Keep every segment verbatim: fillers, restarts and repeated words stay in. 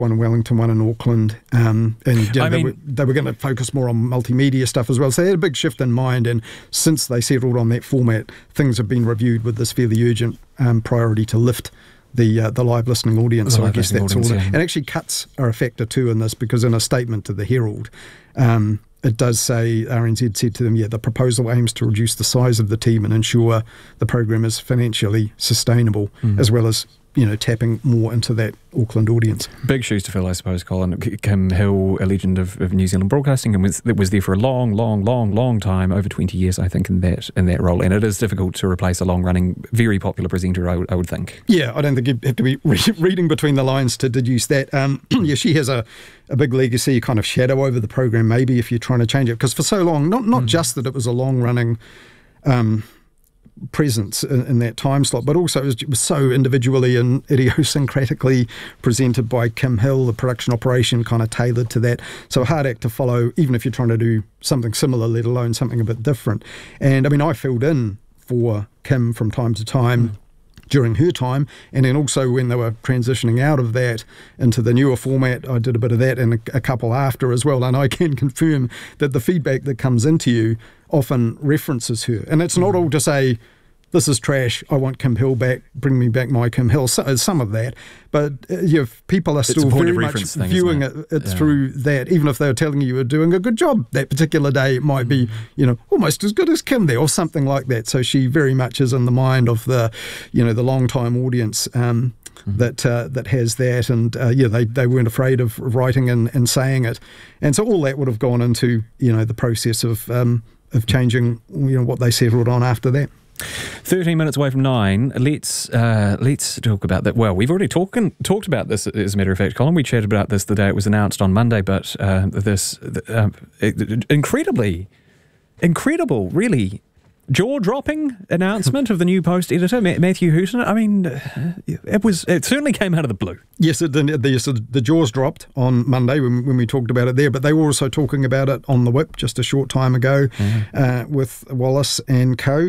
one in Wellington, one in Auckland, um, and you know, I they, mean, were, they were going to focus more on multimedia stuff as well. So they had a big shift in mind, and since they settled on that format, things have been reviewed with this fairly urgent um, priority to lift the uh, the live listening audience. The so I live guess listening that's all. audience, That, yeah. and actually, cuts are a factor too in this, because in a statement to the Herald, um, it does say R N Z said to them, yeah, the proposal aims to reduce the size of the team and ensure the program is financially sustainable, mm. as well as, you know, tapping more into that Auckland audience. Big shoes to fill, I suppose, Colin. Kim Hill, a legend of, of New Zealand broadcasting, and was, was there for a long, long, long, long time, over twenty years, I think, in that in that role. And it is difficult to replace a long-running, very popular presenter, I, I would think. Yeah, I don't think you'd have to be re- reading between the lines to deduce that. Um, yeah, she has a, a big legacy, kind of shadow over the program, maybe, if you're trying to change it. Because for so long, not, not mm. just that it was a long-running Um, presence in, in that time slot, but also it was, it was so individually and idiosyncratically presented by Kim Hill, the production operation kind of tailored to that. So a hard act to follow, even if you're trying to do something similar, let alone something a bit different. And I mean, I filled in for Kim from time to time mm. during her time, and then also when they were transitioning out of that into the newer format, I did a bit of that, and a, a couple after as well. And I can confirm that the feedback that comes into you often references her. And it's not all to say, this is trash, I want Kim Hill back, bring me back my Kim Hill. So, some of that. But uh, you know, people are still very much thing, viewing it, it, it yeah. through that, even if they're telling you you were doing a good job that particular day, it might be, you know, almost as good as Kim there, or something like that. So she very much is in the mind of the, you know, the long-time audience um, mm-hmm. that uh, that has that. And, uh, yeah, they, they weren't afraid of writing and, and saying it. And so all that would have gone into, you know, the process of um, of changing, you know, what they settled on after that. Thirteen minutes away from nine. Let's uh, let's talk about that. Well, we've already talking talked about this, as a matter of fact, Colin. We chatted about this the day it was announced on Monday, but uh, this uh, incredibly, incredible, really jaw-dropping announcement of the new Post editor, Matthew Hooton. I mean, it was it certainly came out of the blue. Yes, it, the, the, the jaws dropped on Monday when, when we talked about it there, but they were also talking about it on the Whip just a short time ago mm-hmm. uh, with Wallace and co.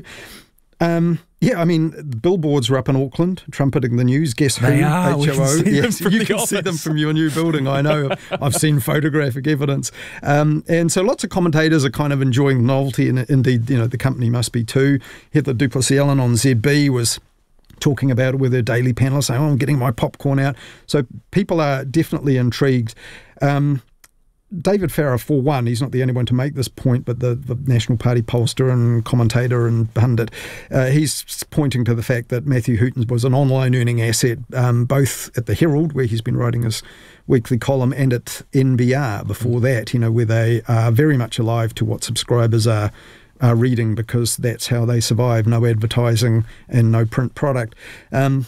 Um, yeah, I mean, billboards were up in Auckland trumpeting the news. Guess who? They are. H O O. We can see yes, them from you the can office. see them from your new building. I know. I've seen photographic evidence. Um, and so lots of commentators are kind of enjoying the novelty, and indeed, you know, the company must be too. Heather Duplessis-Allen on Z B was talking about it with her daily panel, saying, oh, I'm getting my popcorn out. So people are definitely intrigued. Um, David Farrar, for one, he's not the only one to make this point, but the, the National Party pollster and commentator and pundit, uh, he's pointing to the fact that Matthew Hooton was an online earning asset, um, both at the Herald, where he's been writing his weekly column, and at N B R before that, you know, where they are very much alive to what subscribers are are reading, because that's how they survive. No advertising and no print product. Um,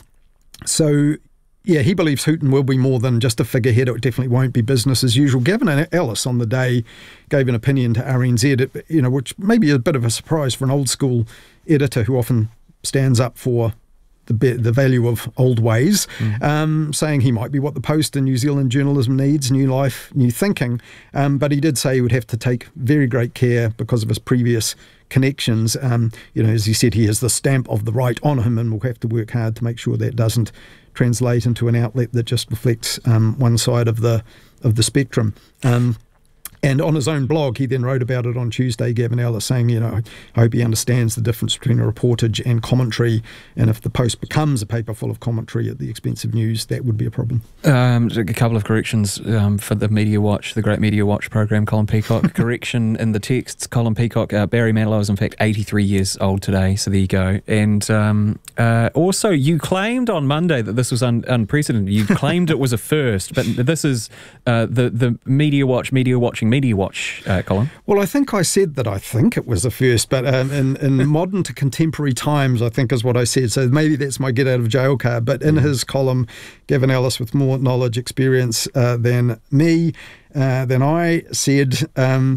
so... Yeah, he believes Hooton will be more than just a figurehead. It definitely won't be business as usual. Gavin Ellis on the day gave an opinion to R N Z, you know, which may be a bit of a surprise for an old school editor who often stands up for the the value of old ways, mm. um, saying he might be what the Post and New Zealand journalism needs, new life, new thinking. Um, but he did say he would have to take very great care because of his previous connections. Um, you know, as he said, he has the stamp of the right on him, and will have to work hard to make sure that doesn't translate into an outlet that just reflects um, one side of the of the spectrum. Um, and on his own blog, he then wrote about it on Tuesday, Gavin Ellis, saying, you know, I hope he understands the difference between a reportage and commentary, and if the Post becomes a paper full of commentary at the expense of news, that would be a problem. Um, a couple of corrections um, for the Media Watch, the Great Media Watch program, Colin Peacock. Correction in the texts, Colin Peacock. Uh, Barry Manilow is in fact eighty-three years old today, so there you go. And um, uh, also, you claimed on Monday that this was un- unprecedented. You claimed it was a first, but this is uh, the, the Media Watch, Media Watching, Media Watch, uh, Colin. Well, I think I said that I think it was a first, but um, in, in modern to contemporary times, I think is what I said. So maybe that's my get out of jail card. But in mm. his column, Gavin Ellis, with more knowledge, experience uh, than me, uh, then I said um,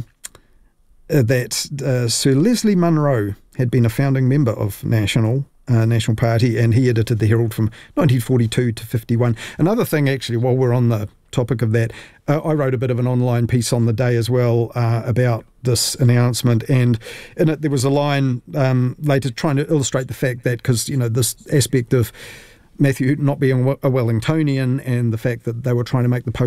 uh, that uh, Sir Leslie Munro had been a founding member of National Uh, National Party, and he edited the Herald from nineteen forty-two to fifty-one. Another thing, actually, while we're on the topic of that, uh, I wrote a bit of an online piece on the day as well uh, about this announcement, and in it there was a line um, later trying to illustrate the fact that, because, you know, this aspect of Matthew not being a Wellingtonian and the fact that they were trying to make the post